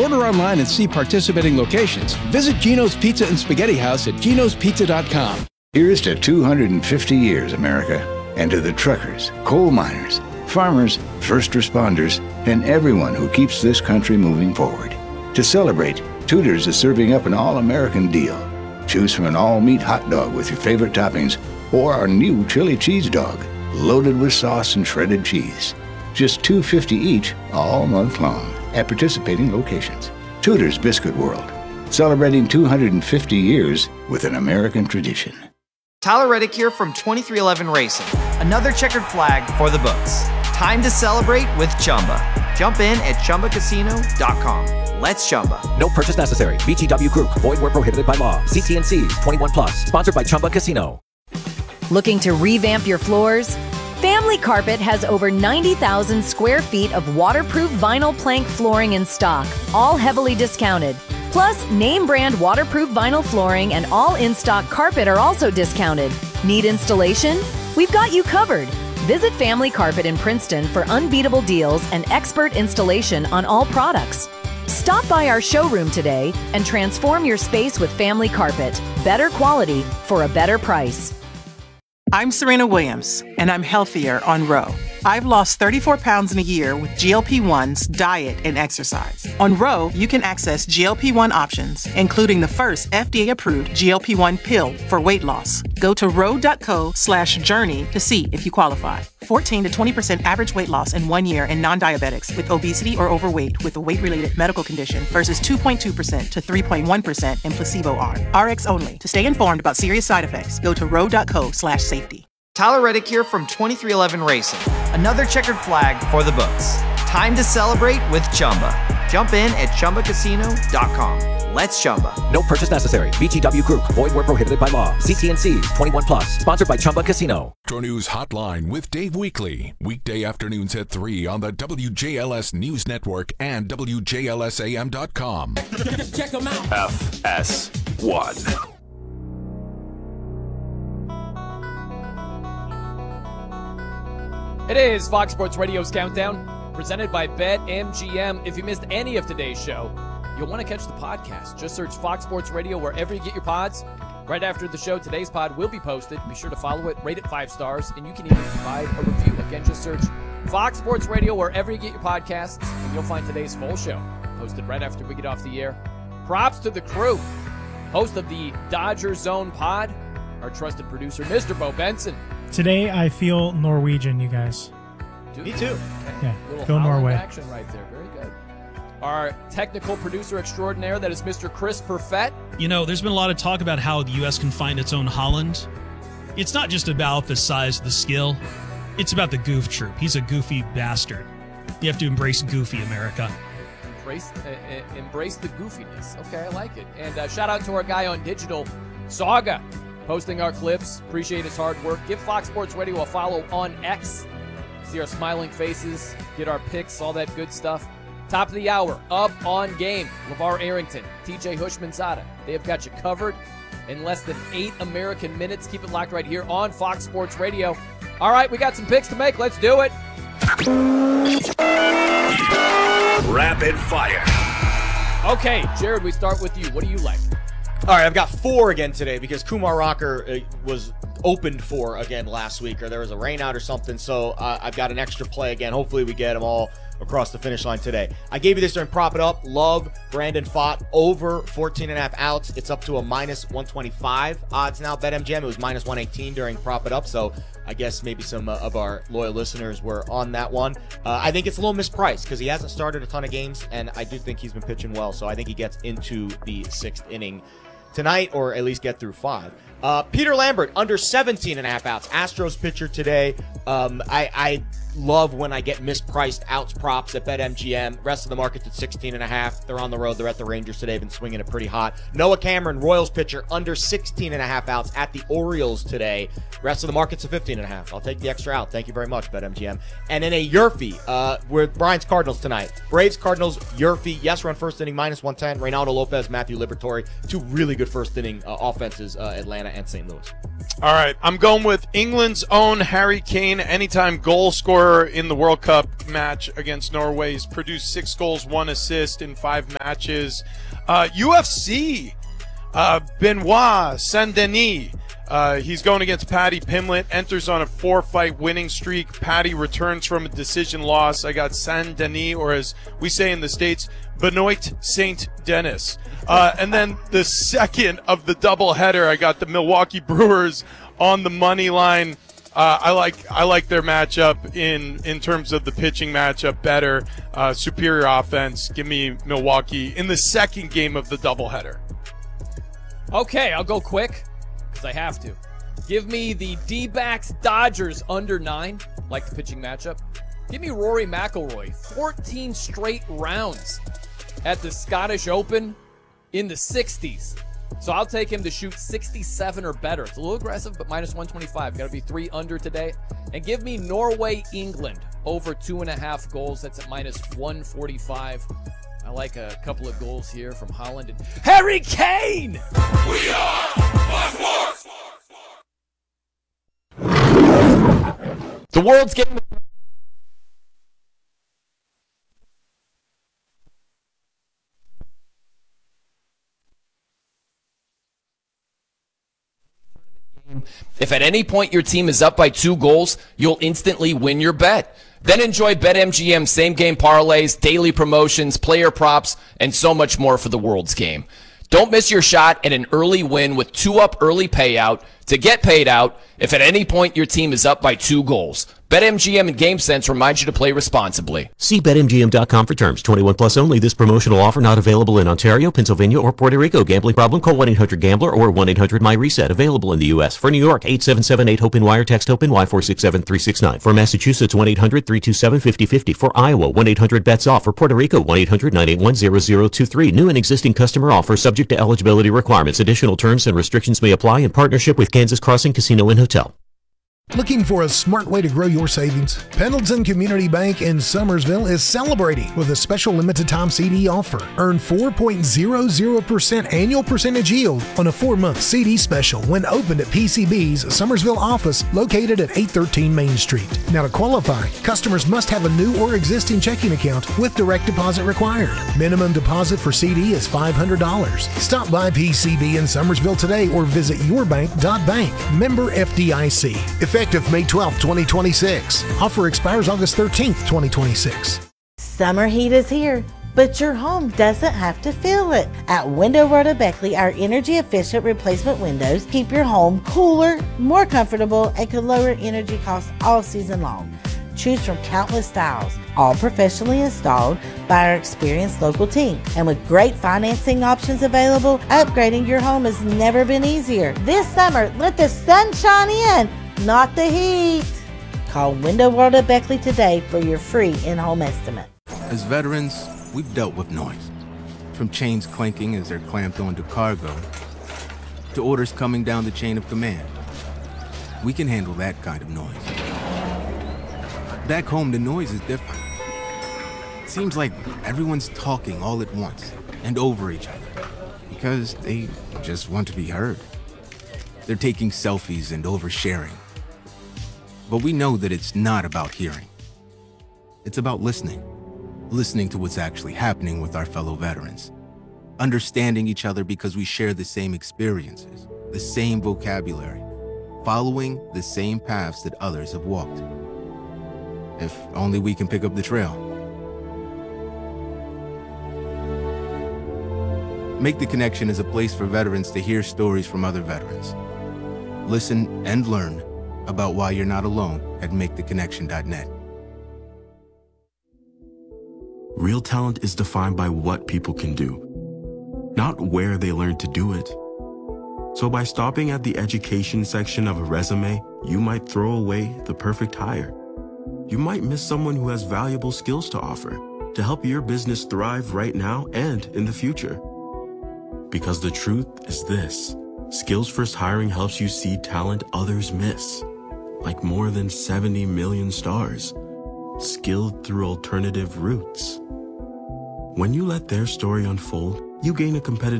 order online and see participating locations, visit Gino's Pizza and Spaghetti House at ginospizza.com. Here's to 250 years, America, and to the truckers, coal miners, farmers, first responders, and everyone who keeps this country moving forward. To celebrate, Tudor's is serving up an all-American deal. Choose from an all-meat hot dog with your favorite toppings or our new chili cheese dog, loaded with sauce and shredded cheese. Just $2.50 each all month long at participating locations. Tudor's Biscuit World, celebrating 250 years with an American tradition. Tyler Reddick here from 2311 Racing. Another checkered flag for the books. Time to celebrate with Chumba. Jump in at ChumbaCasino.com. Let's Chumba. No purchase necessary. VGW Group. Void where prohibited by law. See T&Cs. 21 plus. Sponsored by Chumba Casino. Looking to revamp your floors? Family Carpet has over 90,000 square feet of waterproof vinyl plank flooring in stock, all heavily discounted. Plus, name brand waterproof vinyl flooring and all in-stock carpet are also discounted. Need installation? We've got you covered. Visit Family Carpet in Princeton for unbeatable deals and expert installation on all products. Stop by our showroom today and transform your space with Family Carpet. Better quality for a better price. I'm Serena Williams, and I'm healthier on Ro. I've lost 34 pounds in a year with GLP-1s, diet, and exercise. On Ro, you can access GLP-1 options, including the first FDA-approved GLP-1 pill for weight loss. Go to ro.co/journey to see if you qualify. 14 to 20% average weight loss in 1 year in non-diabetics with obesity or overweight with a weight-related medical condition versus 2.2% to 3.1% in placebo arm. RX only. To stay informed about serious side effects, go to ro.co/safety. Tyler Reddick here from 2311 Racing. Another checkered flag for the books. Time to celebrate with Chumba. Jump in at ChumbaCasino.com. Let's Chumba. No purchase necessary. VGW Group. Void where prohibited by law. See T&Cs. 21 plus. Sponsored by Chumba Casino. Metro News Hotline with Dave Weekly. Weekday afternoons at 3 on the WJLS News Network and WJLSAM.com. Check them out. FS1. It is Fox Sports Radio's Countdown, presented by BetMGM. If you missed any of today's show, you'll want to catch the podcast. Just search Fox Sports Radio wherever you get your pods. Right after the show, today's pod will be posted. Be sure to follow it, rate it 5 stars, and you can even provide a review. Again, just search Fox Sports Radio wherever you get your podcasts, and you'll find today's full show posted right after we get off the air. Props to the crew. Host of the Dodger Zone pod, our trusted producer, Mr. Bo Benson. Today I feel Norwegian, you guys. Me too. Yeah, little go Norway. Action right there. Very good. Our technical producer extraordinaire, that is Mr. Chris Perfett. You know, there's been a lot of talk about how the U.S. can find its own Holland. It's not just about the size, the skill. It's about the goof troop. He's a goofy bastard. You have to embrace goofy, America. Embrace the goofiness. Okay, I like it. And shout out to our guy on digital, Saga, posting our clips. Appreciate his hard work. Give Fox Sports Radio a follow on X. See our smiling faces, get our picks, all that good stuff. Top of the hour, up on game. LeVar Arrington, TJ Hushmanzada. They have got you covered in less than 8 American minutes. Keep it locked right here on Fox Sports Radio. All right, we got some picks to make. Let's do it. Rapid fire. Okay, Jared, we start with you. What do you like? All right, I've got 4 again today because Kumar Rocker was opened for again last week, or there was a rain out or something, so I've got an extra play again. Hopefully we get them all across the finish line today. I gave you this during Prop It Up. Love Brandon Pfaadt over 14.5 outs. It's up to a minus 125 odds now. BetMGM, it was minus 118 during Prop It Up, so I guess maybe some of our loyal listeners were on that one. I think it's a little mispriced because he hasn't started a ton of games, and I do think he's been pitching well, so I think he gets into the 6th inning tonight, or at least get through 5. Peter Lambert, under 17.5 outs. Astros pitcher today. I love when I get mispriced outs props at BetMGM. Rest of the market's at 16.5. They're on the road. They're at the Rangers today. Been swinging it pretty hot. Noah Cameron, Royals pitcher, under 16.5 outs at the Orioles today. Rest of the market's at 15.5. I'll take the extra out. Thank you very much, BetMGM. And then a Yurfee with Brian's Cardinals tonight. Braves, Cardinals, Yurfee. Yes, run first inning, minus 110. Reynaldo Lopez, Matthew Liberatore. 2 really good first inning offenses, Atlanta and St. Louis. All right, I'm going with England's own Harry Kane, anytime goal scorer her in the World Cup match against Norway. He's produced 6 goals, 1 assist in 5 matches. UFC, Benoit Saint-Denis. He's going against Paddy Pimblett, enters on a 4-fight winning streak. Paddy returns from a decision loss. I got Saint-Denis, or as we say in the States, Benoit Saint-Denis. And then the second of the doubleheader, I got the Milwaukee Brewers on the money line. I like their matchup in terms of the pitching matchup better. Superior offense. Give me Milwaukee in the second game of the doubleheader. Okay, I'll go quick because I have to. Give me the D-backs Dodgers under 9, like the pitching matchup. Give me Rory McIlroy, 14 straight rounds at the Scottish Open in the 60s. So I'll take him to shoot 67 or better. It's a little aggressive, but minus 125. Got to be 3 under today. And give me Norway, England over 2.5 goals. That's at minus 145. I like a couple of goals here from Holland and Harry Kane. We are Fox Sports. The world's game. If at any point your team is up by 2 goals, you'll instantly win your bet. Then enjoy BetMGM same-game parlays, daily promotions, player props, and so much more for the world's game. Don't miss your shot at an early win with 2-up early payout to get paid out if at any point your team is up by 2 goals. BetMGM and GameSense remind you to play responsibly. See BetMGM.com for terms. 21 plus only. This promotional offer not available in Ontario, Pennsylvania, or Puerto Rico. Gambling problem? Call 1-800-GAMBLER or 1-800-MyReset. Available in the U.S. For New York, 877-8-HOPE-NY or text HOPE-NY 467-369. For Massachusetts, 1-800-327-5050. For Iowa, 1-800-BETS-OFF. For Puerto Rico, 1-800-981-0023. New and existing customer offer subject to eligibility requirements. Additional terms and restrictions may apply in partnership with Kansas Crossing Casino and Hotel. Looking for a smart way to grow your savings? Pendleton Community Bank in Summersville is celebrating with a special limited-time CD offer. Earn 4.00% annual percentage yield on a 4-month CD special when opened at PCB's Summersville office located at 813 Main Street. Now, to qualify, customers must have a new or existing checking account with direct deposit required. Minimum deposit for CD is $500. Stop by PCB in Summersville today or visit yourbank.bank. Member FDIC. Effective May 12, 2026. Offer expires August 13th, 2026. Summer heat is here, but your home doesn't have to feel it. At Window World of Beckley, our energy-efficient replacement windows keep your home cooler, more comfortable, and can lower energy costs all season long. Choose from countless styles, all professionally installed by our experienced local team. And with great financing options available, upgrading your home has never been easier. This summer, let the sun shine in, not the heat. Call Window World of Beckley today for your free in-home estimate. As veterans, we've dealt with noise. From chains clanking as they're clamped onto cargo, to orders coming down the chain of command. We can handle that kind of noise. Back home, the noise is different. It seems like everyone's talking all at once and over each other because they just want to be heard. They're taking selfies and oversharing. But we know that it's not about hearing. It's about listening. Listening to what's actually happening with our fellow veterans. Understanding each other because we share the same experiences, the same vocabulary, following the same paths that others have walked. If only we can pick up the trail. Make the Connection is a place for veterans to hear stories from other veterans. Listen and learn about why you're not alone at maketheconnection.net. Real talent is defined by what people can do, not where they learn to do it. So by stopping at the education section of a resume, you might throw away the perfect hire. You might miss someone who has valuable skills to offer to help your business thrive right now and in the future. Because the truth is this: Skills First Hiring helps you see talent others miss, like more than 70 million stars, skilled through alternative routes. When you let their story unfold, you gain a competitive